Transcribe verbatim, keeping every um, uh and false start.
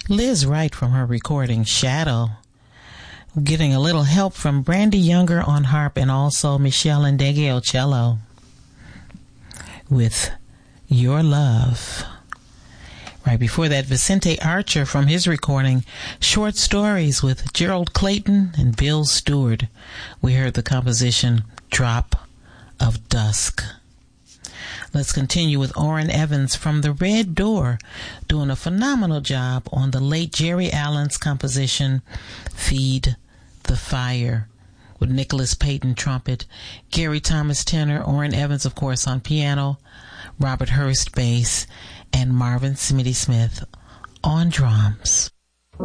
Liz Wright from her recording Shadow. Getting a little help from Brandy Younger on harp and also Michelle Ndege cello with Your Love. Right before that, Vicente Archer from his recording Short Stories with Gerald Clayton and Bill Stewart. We heard the composition Drop of Dusk. Let's continue with Orrin Evans from The Red Door, doing a phenomenal job on the late Jerry Allen's composition Feed the Fire, with Nicholas Payton trumpet, Gary Thomas tenor, Orrin Evans, of course, on piano, Robert Hurst bass, and Marvin Smitty Smith on drums.